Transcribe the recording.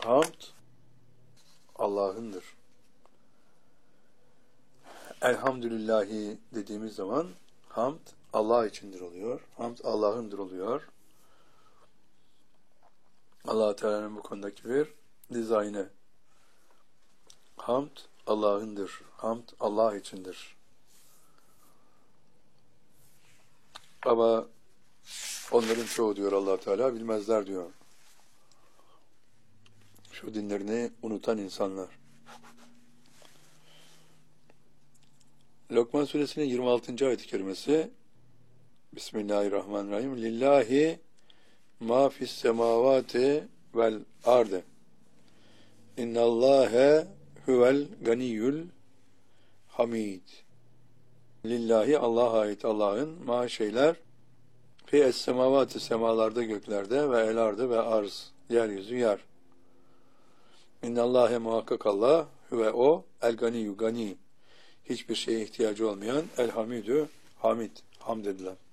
Hamd Allah'ındır. Elhamdülillahi dediğimiz zaman hamd Allah içindir oluyor. Hamd Allah'ındır oluyor. Allah Teala'nın bu konudaki bir dizaynı. Hamd Allah'ındır. Hamd Allah içindir. Ama onların çoğu diyor Allah Teala bilmezler diyor. Şu dinlerini unutan insanlar. Lokman Suresinin 26. ayet-i kerimesi Bismillahirrahmanirrahim. Lillahi ma fis semavati vel ardı. İnnallâhe huvel ganiyyul hamid. Lillahi Allah'a ait Allah'ın ma şeyler fi es semavati semalarda göklerde ve el ardı ve arz yeryüzü yer. İnnallâhe muhakkak Allah huve o el ganiyyu gani hiçbir şeye ihtiyacı olmayan el hamidü hamid hamd edilen.